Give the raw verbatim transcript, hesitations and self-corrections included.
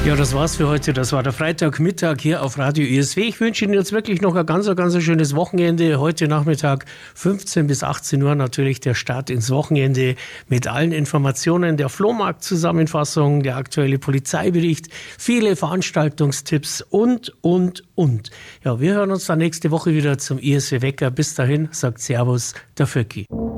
Ja, das war's für heute. Das war der Freitagmittag hier auf Radio I S W. Ich wünsche Ihnen jetzt wirklich noch ein ganz, ganz schönes Wochenende. Heute Nachmittag fünfzehn bis achtzehn Uhr natürlich der Start ins Wochenende mit allen Informationen, der Flohmarkt-Zusammenfassung, der aktuelle Polizeibericht, viele Veranstaltungstipps und, und, und. Ja, wir hören uns dann nächste Woche wieder zum I S W Wecker. Bis dahin sagt Servus, der Vöcki.